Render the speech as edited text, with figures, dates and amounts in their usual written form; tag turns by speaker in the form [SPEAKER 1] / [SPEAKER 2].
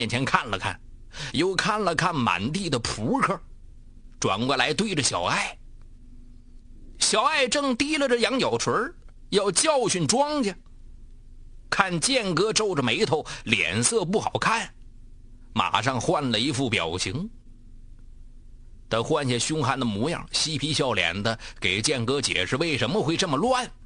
[SPEAKER 1] 面前看了看，又看了看满地的扑克，转过来对着小艾。小艾正提拉着羊角锤要教训庄稼，看剑哥皱着眉头，脸色不好看，马上换了一副表情。他换下凶悍的模样，嬉皮笑脸的给剑哥解释为什么会这么乱。